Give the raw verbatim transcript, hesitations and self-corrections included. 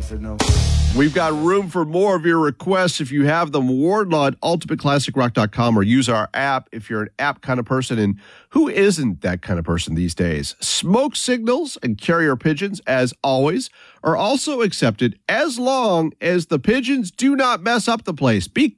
said no. We've got room for more of your requests if you have them. Wardlaw at ultimate classic rock dot com or use our app if you're an app kind of person. And who isn't that kind of person these days? Smoke signals and carrier pigeons, as always, are also accepted as long as the pigeons do not mess up the place. Be